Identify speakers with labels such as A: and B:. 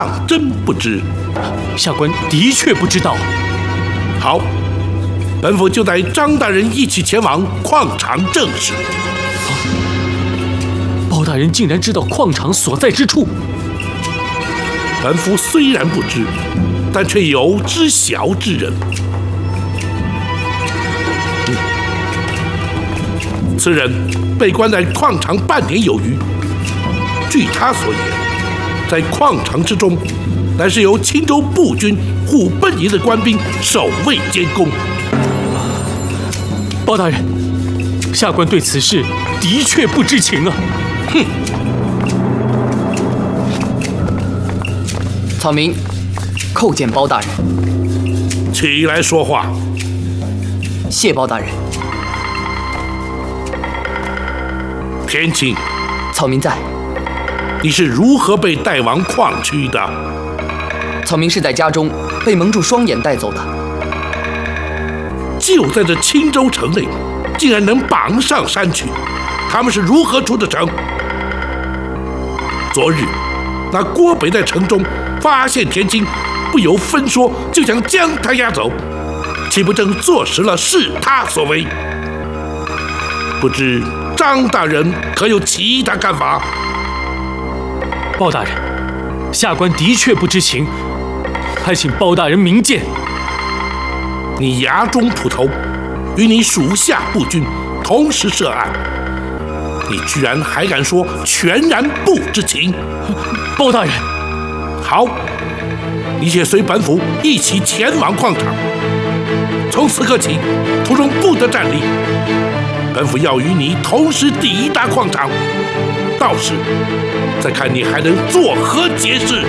A: 真不知。
B: 下官的确不知道。
A: 好，本府就带张大人一起前往矿场证实。
B: 包大人竟然知道矿场所在之处。
A: 本府虽然不知，但却有知晓之人。此人被关在矿场半年有余。据他所言，在矿场之中，乃是由青州步军虎贲营的官兵守卫监工。
B: 包大人，下官对此事的确不知情啊！
A: 哼！
C: 草民叩见包大人。
A: 起来说话。
C: 谢包大人。
A: 田青，
C: 草民在。
A: 你是如何被带往矿区的？
C: 草民是在家中被蒙住双眼带走的。
A: 就在这青州城内，竟然能绑上山去，他们是如何出的城？昨日，那郭北在城中发现田青，不由分说就想将他押走，岂不正坐实了是他所为？不知张大人可有其他看法？
B: 包大人，下官的确不知情，还请包大人明鉴。
A: 你衙中捕头，与你属下步军同时涉案，你居然还敢说全然不知情？
B: 包大人，
A: 好，你且随本府一起前往矿场。从此刻起，途中不得站立。本府要与你同时抵达矿场，到时再看你还能作何解释。